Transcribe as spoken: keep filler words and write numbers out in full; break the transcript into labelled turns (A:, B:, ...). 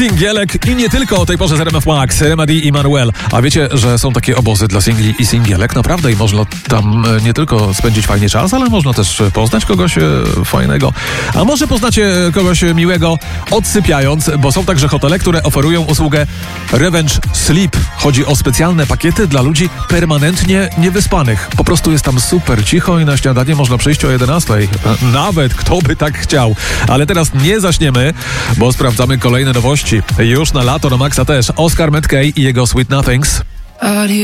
A: Singielek i nie tylko o tej porze z R M F Max, Remedy i Manuel. A wiecie, że są takie obozy dla singli i singielek? Naprawdę i można tam nie tylko spędzić fajnie czas, ale można też poznać kogoś fajnego. A może poznacie kogoś miłego odsypiając, bo są także hotele, które oferują usługę Revenge Sleep. Chodzi o specjalne pakiety dla ludzi permanentnie niewyspanych. Po prostu jest tam super cicho i na śniadanie można przyjść o jedenastej. Nawet kto by tak chciał. Ale teraz nie zaśniemy, bo sprawdzamy kolejne nowości. Już na lato na Maxa też Oscar Mackay i jego Sweet Nothings.